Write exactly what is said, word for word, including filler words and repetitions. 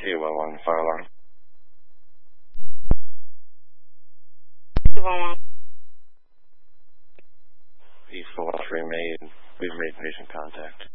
T one one, fire alarm. T one one. E four three made. We've made patient contact.